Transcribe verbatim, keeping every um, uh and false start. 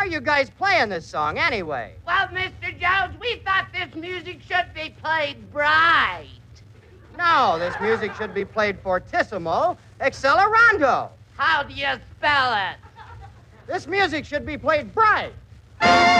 are you guys playing this song anyway? Well, Mister Jones, we thought this music should be played bright. No, this music should be played fortissimo, accelerando. How do you spell it? This music should be played bright.